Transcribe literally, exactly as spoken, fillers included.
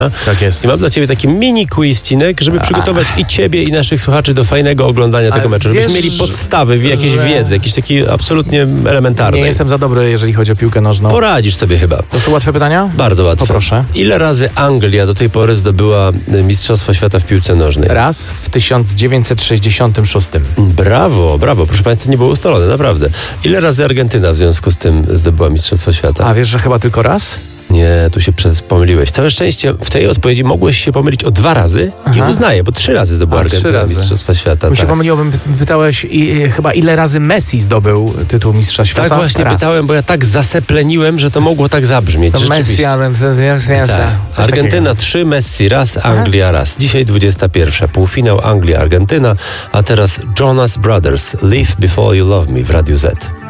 Tak jest. I mam dla ciebie taki mini quiz, Cinek, żeby przygotować i ciebie, i naszych słuchaczy do fajnego oglądania tego meczu. Żebyśmy wiesz, mieli podstawy, jakieś że- wiedzy, jakieś taki absolutnie elementarne. Nie jestem za dobry, jeżeli chodzi o piłkę nożną. Poradzisz sobie chyba. To są łatwe pytania? Bardzo łatwo. Poproszę. Ile razy Anglia do tej pory zdobyła y, Mistrzostwo Świata w piłce nożnej? Raz w tysiąc dziewięćset sześćdziesiątym szóstym. Brawo, brawo. Proszę Państwa, to nie było ustalone, naprawdę. Ile razy Argentyna w związku z tym zdobyła Mistrzostwo Świata? A wiesz, że chyba tylko raz? Nie, tu się przez- pomyliłeś. Całe szczęście w tej odpowiedzi mogłeś się pomylić o dwa razy i Aha. uznaję, bo trzy razy zdobyła A, trzy Argentyna razy. Mistrzostwa Świata. Mi się Tak. pomyliło, pytałeś i, chyba ile razy Messi zdobył tytuł Mistrza Świata? Tak właśnie Raz. pytałem, bo ja tak zasepleniłem, że to mogło tak zabrzmieć. To Rzeczywiście. Messi, Argentyna, Tak. Argentyna trzy, Messi raz, Anglia raz. Dzisiaj dwudziesta pierwsza. Półfinał Anglia-Argentyna, a teraz Jonas Brothers, Live Before You Love Me w Radiu Z.